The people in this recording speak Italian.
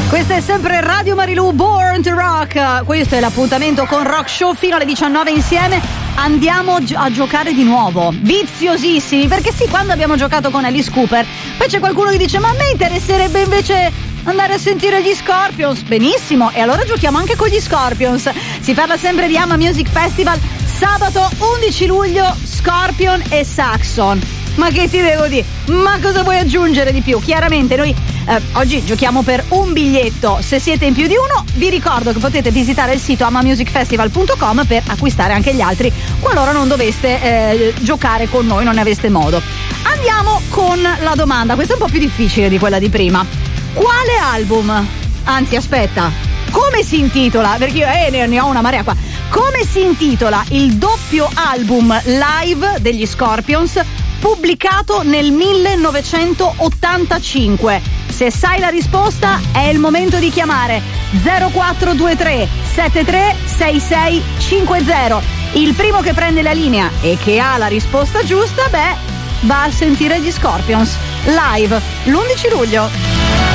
Questa è sempre Radio Marilù, Born to Rock. Questo è l'appuntamento con Rock Show fino alle 19 insieme. Andiamo a giocare di nuovo, viziosissimi, perché sì, quando abbiamo giocato con Alice Cooper, poi c'è qualcuno che dice: ma a me interesserebbe invece andare a sentire gli Scorpions. Benissimo, e allora giochiamo anche con gli Scorpions. Si parla sempre di Ama Music Festival, sabato 11 luglio, Scorpion e Saxon. Ma che ti devo dire? Ma cosa vuoi aggiungere di più? Chiaramente noi oggi giochiamo per un biglietto. Se siete in più di uno, vi ricordo che potete visitare il sito amamusicfestival.com per acquistare anche gli altri, qualora non doveste giocare con noi, non ne aveste modo. Andiamo con la domanda, questa è un po' più difficile di quella di prima. Quale album? Anzi, aspetta, come si intitola? Perché io ne ho una marea qua. Come si intitola il doppio album live degli Scorpions pubblicato nel 1985? Se sai la risposta è il momento di chiamare 0423 73 6650. Il primo che prende la linea e che ha la risposta giusta, va a sentire gli Scorpions live l'11 luglio.